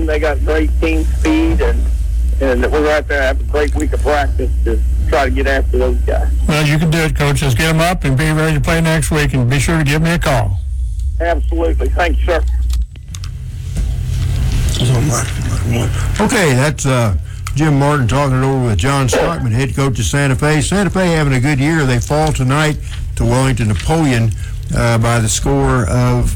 They got great team speed, and we're going to have a great week of practice to try to get after those guys. Well, you can do it, Coach. Just get them up and be ready to play next week, and be sure to give me a call. Absolutely. Thank you, sir. Okay, that's Jim Martin talking it over with John Stockman, head coach of Santa Fe. Santa Fe having a good year. They fall tonight to Wellington Napoleon by the score of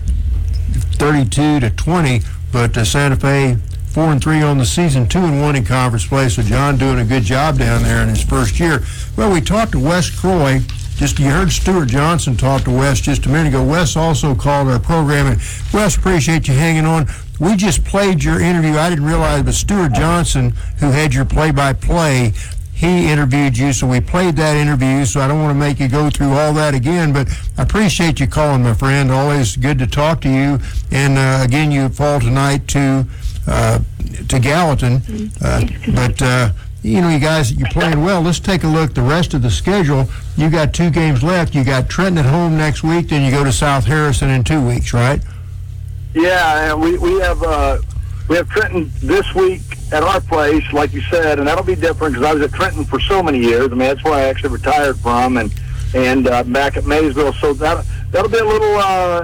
32-20, but Santa Fe 4-3 on the season, 2-1 in conference play. So John doing a good job down there in his first year. Well, we talked to Wes Croy. You heard Stuart Johnson talk to Wes just a minute ago. Wes also called our program, and Wes, appreciate you hanging on. We just played your interview. I didn't realize, but Stuart Johnson, who had your play-by-play, he interviewed you, so we played that interview, so I don't want to make you go through all that again, but I appreciate you calling, my friend. Always good to talk to you. And again, you fall tonight to Gallatin, but you know, you guys, you're playing well. Let's take a look at the rest of the schedule. You got 2 games left. You got Trenton at home next week, then you go to South Harrison in 2 weeks, right? Yeah, and we have Trenton this week at our place, like you said, and that'll be different because I was at Trenton for so many years. I mean, that's where I actually retired from, and back at Maysville. So that'll be a little,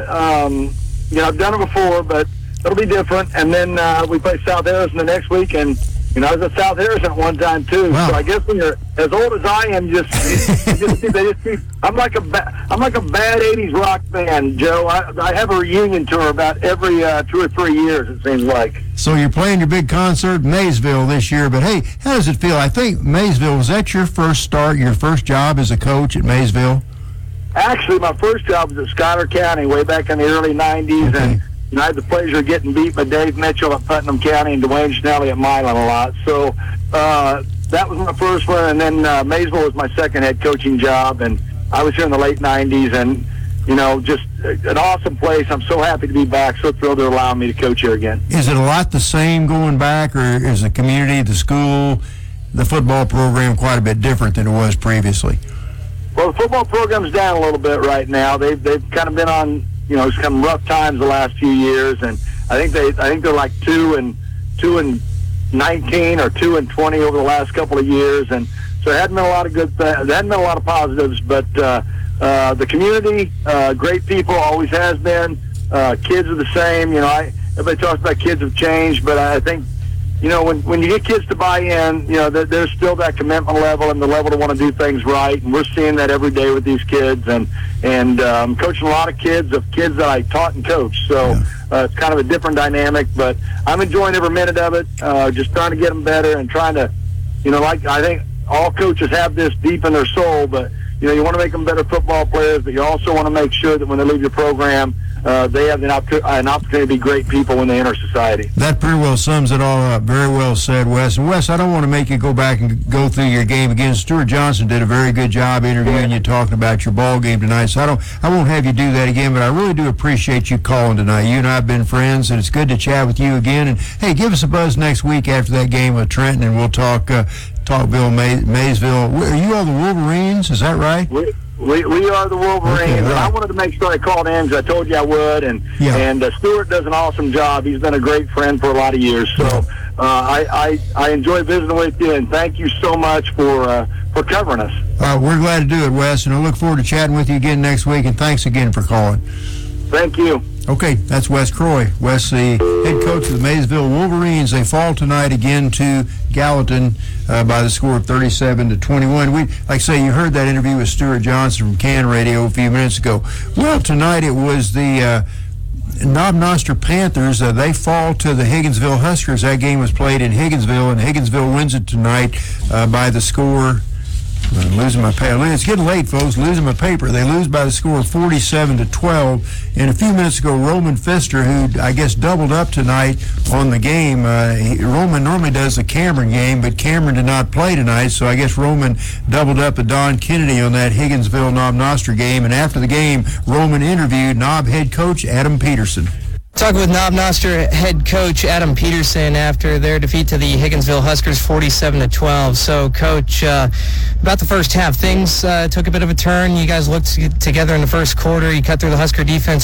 you know, I've done it before, but it'll be different. And then we play South Harrison the next week, and you know, I was at South Harrison at one time too. Wow. So I guess when you're as old as I am, I'm like a bad '80s rock band, Joe. I have a reunion tour about every 2 or 3 years. It seems like. So you're playing your big concert in Maysville this year, but hey, how does it feel? I think Maysville, was that your first start, your first job as a coach at Maysville? Actually, my first job was at Schuyler County way back in the early '90s, okay. and I had the pleasure of getting beat by Dave Mitchell at Putnam County and Dwayne Schnelly at Milan a lot. So that was my first one, and then Maysville was my second head coaching job, and I was here in the late '90s, and you know, just an awesome place. I'm so happy to be back, so thrilled to allow me to coach here again. Is it a lot the same going back, or is the community, the school, the football program quite a bit different than it was previously? Well, the football program's down a little bit right now. They've kind of been on, you know, some rough times the last few years, and I think they're like 2-19 or 2-20 over the last couple of years, and so it hadn't been a lot of good. There hadn't been a lot of positives, but the community, great people, always has been. Kids are the same. You know, everybody talks about kids have changed, but I think, you know, when you get kids to buy in, you know, there's still that commitment level and the level to want to do things right, and we're seeing that every day with these kids, and I'm coaching a lot of kids that I taught and coached, so it's kind of a different dynamic, but I'm enjoying every minute of it, just trying to get them better and trying to, you know, like I think all coaches have this deep in their soul, but, you know, you want to make them better football players, but you also want to make sure that when they leave your program, they have an opportunity to be great people when they enter society. That pretty well sums it all up. Very well said, Wes. And Wes, I don't want to make you go back and go through your game again. Stuart Johnson did a very good job interviewing you, talking about your ball game tonight. So I won't have you do that again, but I really do appreciate you calling tonight. You and I have been friends, and it's good to chat with you again. And hey, give us a buzz next week after that game with Trenton, and we'll talk Maysville. Are you all the Wolverines? Is that right? We are the Wolverines, okay, right. And I wanted to make sure I called in because I told you I would, and Stuart does an awesome job. He's been a great friend for a lot of years, so I enjoy visiting with you, and thank you so much for covering us. We're glad to do it, Wes, and I look forward to chatting with you again next week, and thanks again for calling. Thank you. Okay, that's Wes Croy. Wes, the head coach of the Maysville Wolverines. They fall tonight again to Gallatin by the score of 37-21. Like I say, you heard that interview with Stuart Johnson from Can Radio a few minutes ago. Well, tonight it was the Knob Noster Panthers. They fall to the Higginsville Huskers. That game was played in Higginsville, and Higginsville wins it tonight by the score. I'm losing my paper. It's getting late, folks. Losing my paper. They lose by the score of 47-12. And a few minutes ago, Roman Pfister, who I guess doubled up tonight on the game. Roman normally does the Cameron game, but Cameron did not play tonight, so I guess Roman doubled up with Don Kennedy on that Higginsville Knob Noster game. And after the game, Roman interviewed Knob head coach Adam Peterson. Talking with Knob Noster head coach Adam Peterson after their defeat to the Higginsville Huskers 47-12. So, Coach, about the first half, things took a bit of a turn. You guys looked together in the first quarter. You cut through the Husker defense